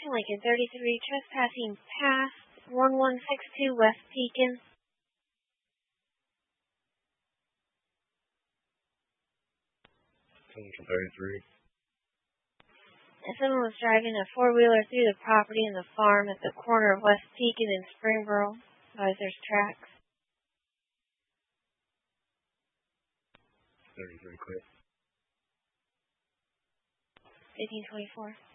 Lincoln 33, trespassing past 1162 West Pekin. Lincoln 33. And someone was driving a four-wheeler through the property and the farm at the corner of West Pekin and Springboro. There's tracks. 33 quick. 1824.